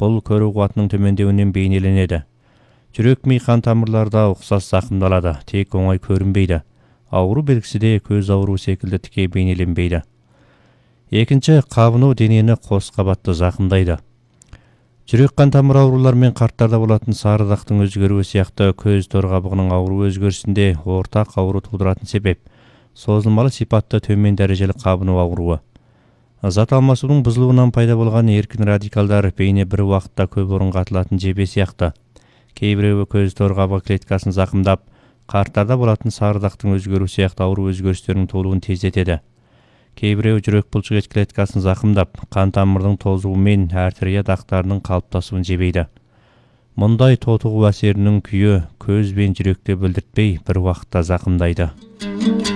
бұл көру қуатының төмендеуінен бейнеленеді. Жүрек ми қан тамырларда ұқсас зақымдалады, тек оңай көрінбейді. Ауру белгісі де көз ауруы секілді тіке бейнеленбейді. Екінші, қабыну денені қос қабатты зақымдайды. Жүрек қан тамыр аурулар мен қарттарда болатын сары дақтың өзгеруі сияқты көз торғабығының ауруы өзгерісінде ортақ ауру тудыратын себеп созылмалы сипатты төмен дәрежелі қабыну ауруы. Зат алмасудың бұзылуынан пайда болған еркін радикалдар бейне бір уақытта көп орынға атылатын жебе сияқты. Кейбіреуі көз торғабығы клеткасын зақымдап, қарттарда болатын сары дақтың өзгеруі сияқты ауру өзгерістерінің толуын тездетеді. Кейбіреуі жүрек бұлшықет клеткасын зақымдап, қан тамырының тозуы мен артерия дақтарының қалыптасуын жебейді. Мұндай тотығу әсерінің күйі көз бен жүректі білдіртпей бір уақытта зақымдайды.